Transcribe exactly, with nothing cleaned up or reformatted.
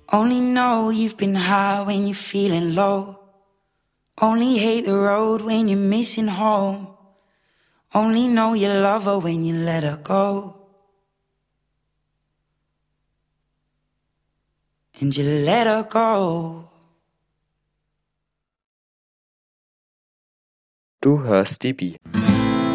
Only know you've been high when you're feeling low. Only hate the road when you're missing home. Only know you love her when you let her go. And you let her go. Du hörst die Bi.